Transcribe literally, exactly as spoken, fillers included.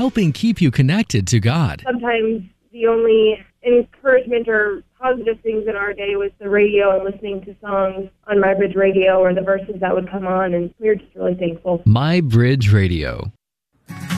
helping keep you connected to God. Sometimes the only encouragement or positive things in our day was the radio and listening to songs on My Bridge Radio or the verses that would come on, and we were just really thankful. My Bridge Radio,